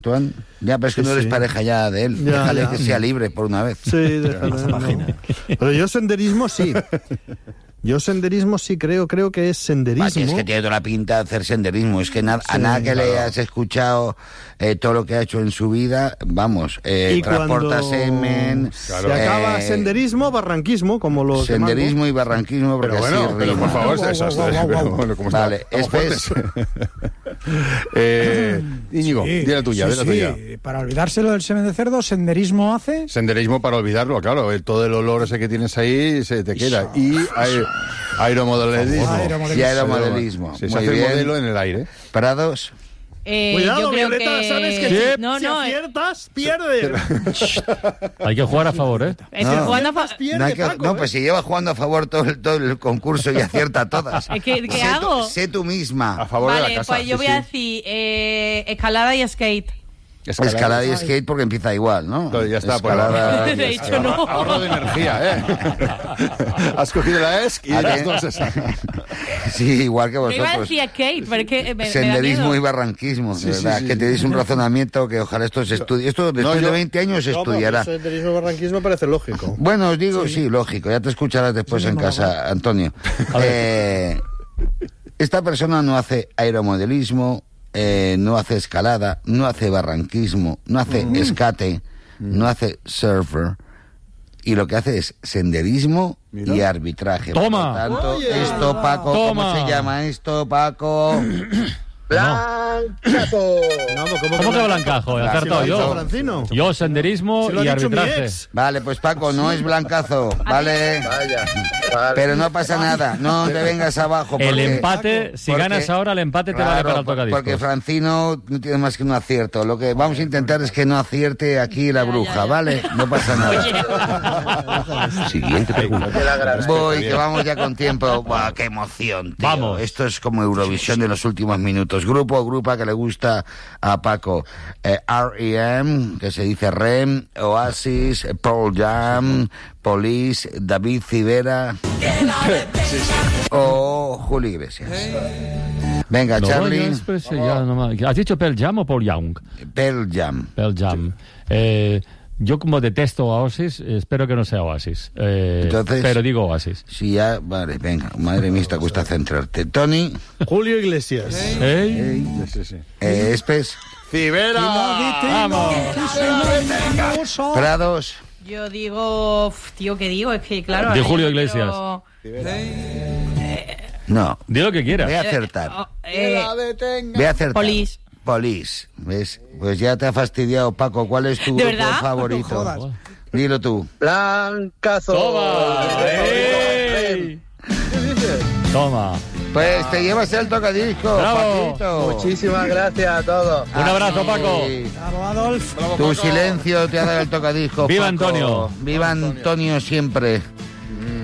Tuan. Ya, pero es que no eres pareja ya de él. Déjale que sea libre por una vez. Sí, déjale. No. Pero yo senderismo sí. Creo que es senderismo. Es que tiene toda la pinta de hacer senderismo. Es que a nada que le has escuchado todo lo que ha hecho en su vida, vamos, transporta semen. Claro. Se acaba senderismo, barranquismo, como los senderismo y barranquismo. Pero bueno, pero por favor, vale, Íñigo, di la tuya. Para olvidárselo del semen de cerdo, ¿senderismo hace? Senderismo para olvidarlo, claro. Todo el olor ese que tienes ahí se te queda. Y aeromodelismo. Se hace el modelo en el aire. Parados. Cuidado, yo creo Violeta, que... sabes que si aciertas, pierdes. Hay que jugar a favor, ¿eh? Pues si lleva jugando a favor todo el concurso y acierta todas. ¿Qué hago? Sé tú misma. A favor de la casa. Pues yo voy a decir escalada y skate. Escalada y skate porque empieza igual, ¿no? Pero ya está. Escalada, de hecho, no. Ahorro de energía, ¿eh? Has cogido la ESC y las dos esas. Sí, igual que vosotros. Yo iba a decir skate, pero es que senderismo y barranquismo, de verdad. Que tenéis un razonamiento que ojalá esto se estudie. Esto después de 20 años se estudiará. Senderismo y barranquismo parece lógico. Bueno, os digo, sí, lógico. Ya te escucharás después en casa, Antonio. Esta persona no hace aeromodelismo, no hace escalada, no hace barranquismo, no hace escate, no hace surfer, y lo que hace es senderismo y arbitraje. Toma. Por lo tanto, esto, Paco, ¿cómo se llama esto, Paco? Blancazo. ¿Cómo que blancazo? He acertado yo. Yo, senderismo y arbitraje. Vale, pues Paco, no es blancazo, ¿vale? Vaya. Pero no pasa nada, no te vengas abajo. El empate, si ganas ahora, el empate te vale para el tocadiscos. Porque Francino no tiene más que un acierto. Lo que vamos a intentar es que no acierte aquí la bruja, ¿vale? No pasa nada. Siguiente pregunta. Voy, que vamos ya con tiempo. Buah, qué emoción, tío. Vamos. Esto es como Eurovisión de los últimos minutos. Grupo o grupa que le gusta a Paco. R.E.M., que se dice REM, Oasis, Pearl Jam, Police, David Civera o Julio Iglesias. Venga, No, Charlie. ¿Has dicho Pearl Jam o Paul Young? Pearl Jam. Pearl Jam. Yo como detesto a Oasis, espero que no sea Oasis. Entonces, pero digo Oasis. Sí, ya, vale, venga. Madre mía, te cuesta centrarte. Tony. Julio Iglesias. Espes. Civera. ¡Vamos! Prados. Yo digo... Tío, ¿qué digo? Es que, claro... De Julio Iglesias. No. Di lo que quieras. Voy a acertar. Voy a acertar. Police, ¿ves? Pues ya te ha fastidiado, Paco. ¿Cuál es tu grupo favorito? No Dilo tú. Blancazo. ¡Toma! Toma. Pues te llevas el tocadisco, ¡Bravo! Paquito. Muchísimas gracias a todos. Un abrazo, Paco. Bravo, Adolf. Tu silencio te ha dado el tocadisco, ¡Viva Paco. Antonio! ¡Viva Antonio siempre!